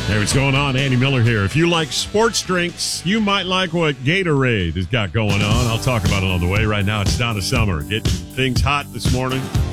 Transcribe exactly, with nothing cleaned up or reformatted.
Hey, what's going on? Andy Miller here. If you like sports drinks, you might like what Gatorade has got going on. I'll talk about it on the way. Right now, it's Donna Summer. Getting things hot this morning.